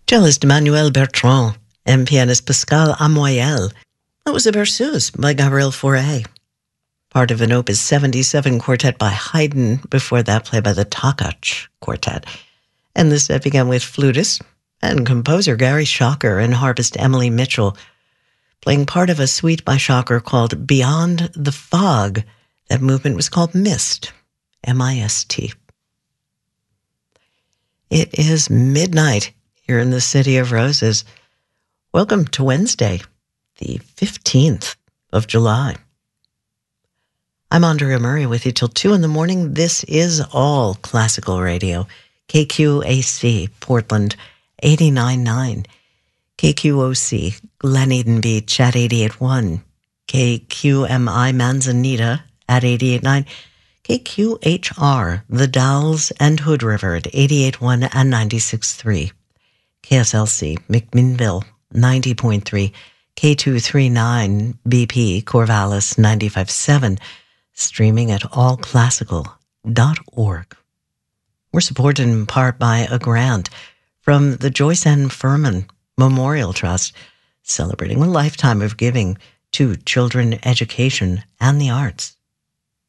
Cellist Emmanuel Bertrand and pianist Pascal Amoyel. That was a Berceuse by Gabriel Fauré, part of an Opus 77 quartet by Haydn, before that played by the Takacs Quartet. And this set began with flutist and composer Gary Schocker and harpist Emily Mitchell playing part of a suite by Schocker called Beyond the Fog. That movement was called Mist, M-I-S-T. It is midnight here in the City of Roses. Welcome to Wednesday, the 15th of July. I'm Andrea Murray with you till 2 in the morning. This is all classical radio. KQAC, Portland, 89.9. KQOC, Glen Eden Beach at 88.1. KQMI, Manzanita at 88.9. KQHR, The Dalles and Hood River at 88.1 and 96.3. KSLC, McMinnville, 90.3. K239, BP, Corvallis, 95.7. Streaming at allclassical.org. We're supported in part by a grant from the Joyce N. Furman Memorial Trust, celebrating a lifetime of giving to children, education, and the arts.